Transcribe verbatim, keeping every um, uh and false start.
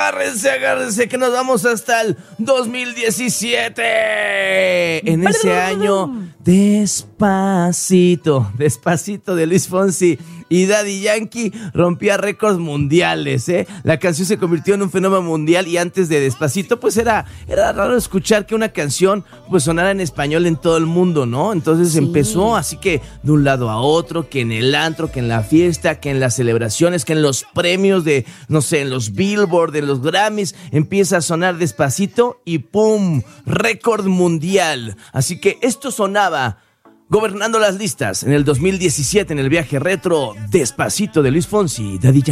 agárrense, agárrense, que nos vamos hasta el dos mil diecisiete. En ese año, Despacito, Despacito de Luis Fonsi y Daddy Yankee rompía récords mundiales, ¿eh? La canción se convirtió en un fenómeno mundial y antes de Despacito, pues era, era raro escuchar que una canción pues sonara en español en todo el mundo, ¿no? Entonces sí. empezó así que de un lado a otro, que en el antro, que en la fiesta, que en las celebraciones, que en los premios de, no sé, en los Billboard, en los Grammys, empieza a sonar Despacito y ¡pum! Récord mundial. Así que esto sonaba gobernando las listas en el dos mil diecisiete en el viaje retro, Despacito de Luis Fonsi y Daddy Yankee.